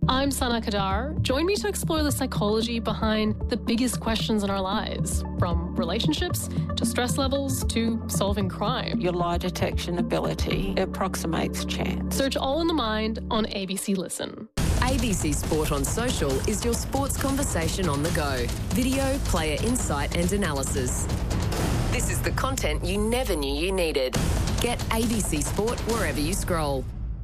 I'm Sana Kadar. Join me to explore the psychology behind the biggest questions in our lives, from relationships to stress levels to solving crime. Your lie detection ability approximates chance. Search All in the Mind on ABC Listen. ABC Sport on Social is your sports conversation on the go. Video, player insight and analysis. This is the content you never knew you needed. Get ABC Sport wherever you scroll.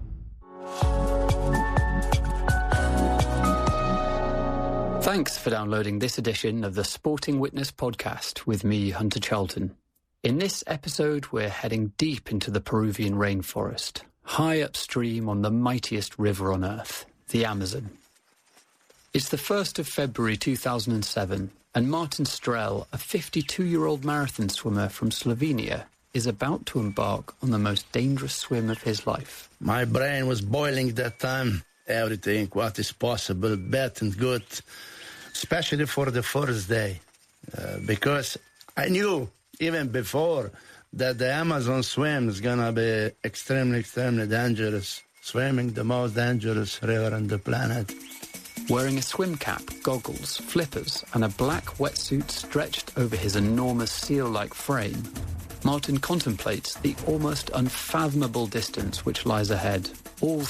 Thanks for downloading this edition of the Sporting Witness podcast with me, Hunter Charlton. In this episode, we're heading deep into the Peruvian rainforest, high upstream on the mightiest river on Earth, the Amazon. It's the 1st of February 2007, and Martin Strel, a 52-year-old marathon swimmer from Slovenia, is about to embark on the most dangerous swim of his life. My brain was boiling that time. Everything, what is possible, bad and good, especially for the first day. Because I knew, even before, that the Amazon swim is going to be extremely, extremely dangerous. Swimming the most dangerous river on the planet. Wearing a swim cap, goggles, flippers, and a black wetsuit stretched over his enormous seal-like frame, Martin contemplates the almost unfathomable distance which lies ahead, all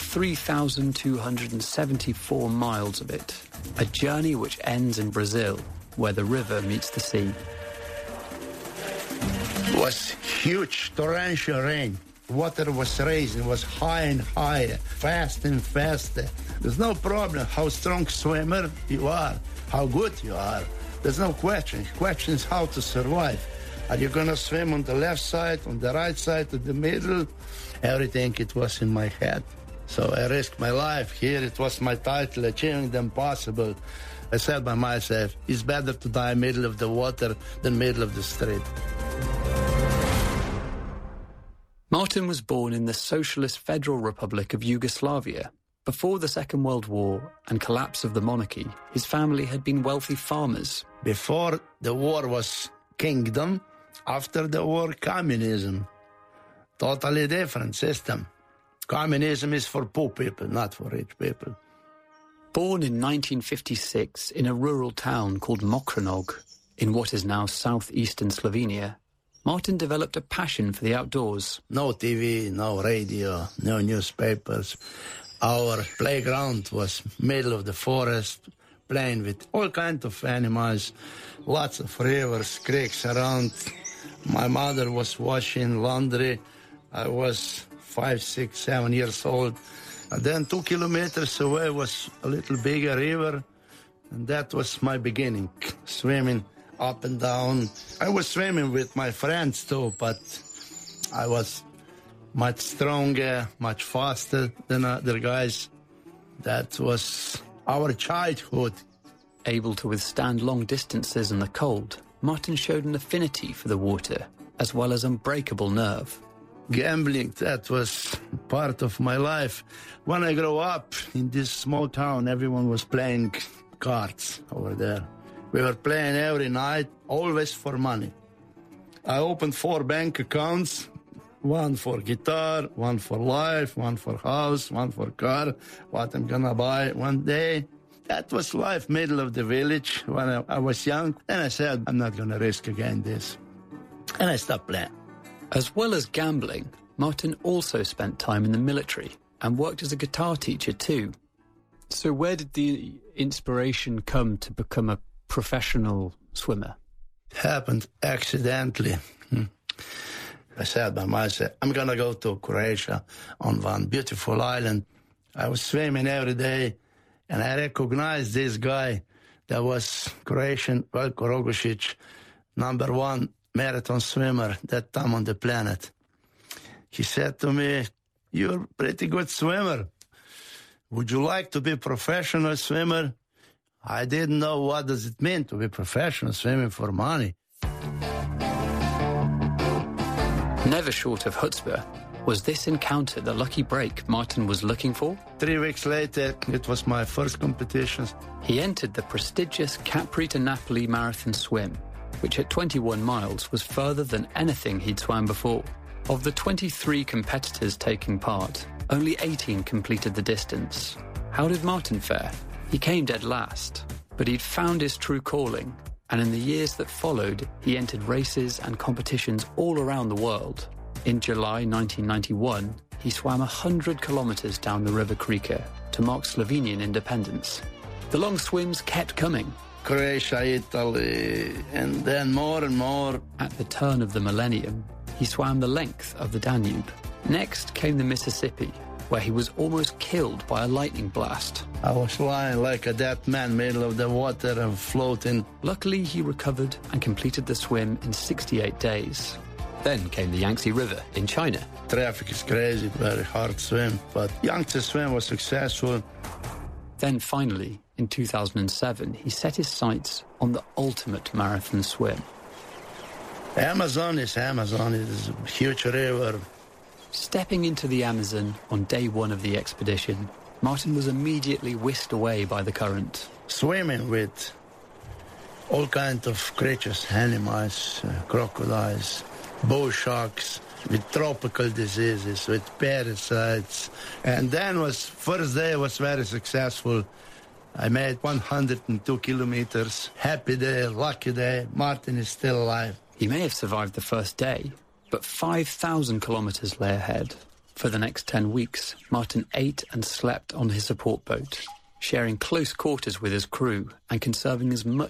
3,274 miles of it, a journey which ends in Brazil, where the river meets the sea. It was huge torrential rain. Water was rising, was high and higher, fast and faster. There's no problem how strong swimmer you are, how good you are. There's no question. The question is how to survive. Are you going to swim on the left side, on the right side, in the middle? Everything, it was in my head. So I risked my life. Here it was my title, Achieving the Impossible. I said by myself, it's better to die middle of the water than middle of the street. Martin was born in the Socialist Federal Republic of Yugoslavia. Before the Second World War and collapse of the monarchy, his family had been wealthy farmers. Before the war was kingdom, after the war, communism. Totally different system. Communism is for poor people, not for rich people. Born in 1956 in a rural town called Mokrenog, in what is now southeastern Slovenia, Martin developed a passion for the outdoors. No TV, no radio, no newspapers. Our playground was middle of the forest, playing with all kinds of animals, lots of rivers, creeks around. My mother was washing laundry. I was 5, 6, 7 years old. And then 2 kilometers away was a little bigger river, and that was my beginning, swimming up and down. I was swimming with my friends too, but I was much stronger, much faster than other guys. That was our childhood. Able to withstand long distances in the cold, Martin showed an affinity for the water, as well as unbreakable nerve. Gambling, that was part of my life. When I grew up in this small town, everyone was playing cards over there. We were playing every night, always for money. I opened 4 bank accounts, one for guitar, one for life, one for house, one for car, what I'm gonna buy one day. That was life, middle of the village when I was young. And I said, I'm not gonna risk again this. And I stopped playing. As well as gambling, Martin also spent time in the military and worked as a guitar teacher too. So where did the inspiration come to become a professional swimmer? It happened accidentally. I said by myself, I'm going to go to Croatia on one beautiful island. I was swimming every day, and I recognized this guy that was Croatian, Veljko Rogošić, #1 marathon swimmer that time on the planet. He said to me, you're a pretty good swimmer. Would you like to be a professional swimmer? I didn't know what does it mean to be professional swimming for money. Never short of chutzpah, was this encounter the lucky break Martin was looking for? 3 weeks later, it was my first competition. He entered the prestigious Capri to Napoli marathon swim, which at 21 miles was further than anything he'd swam before. Of the 23 competitors taking part, only 18 completed the distance. How did Martin fare? He came dead last, but he'd found his true calling, and in the years that followed, he entered races and competitions all around the world. In July 1991, he swam 100 kilometres down the River Krika to mark Slovenian independence. The long swims kept coming. Croatia, Italy, and then more and more. At the turn of the millennium, he swam the length of the Danube. Next came the Mississippi, where he was almost killed by a lightning blast. I was lying like a dead man, middle of the water and floating. Luckily, he recovered and completed the swim in 68 days. Then came the Yangtze River in China. Traffic is crazy, very hard swim, but Yangtze swim was successful. Then finally, in 2007, he set his sights on the ultimate marathon swim. Amazon. It is a huge river. Stepping into the Amazon on day one of the expedition, Martin was immediately whisked away by the current. Swimming with all kinds of creatures, animals, crocodiles, bull sharks, with tropical diseases, with parasites. And then first day was very successful. I made 102 kilometers. Happy day, lucky day. Martin is still alive. He may have survived the first day, but 5,000 kilometres lay ahead. For the next 10 weeks, Martin ate and slept on his support boat, sharing close quarters with his crew and conserving as much